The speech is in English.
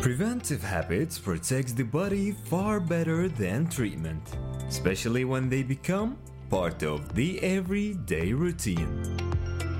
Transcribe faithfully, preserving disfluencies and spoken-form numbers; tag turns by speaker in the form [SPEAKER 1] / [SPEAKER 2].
[SPEAKER 1] Preventive habits protect the body far better than treatment, especially when they become part of the everyday routine.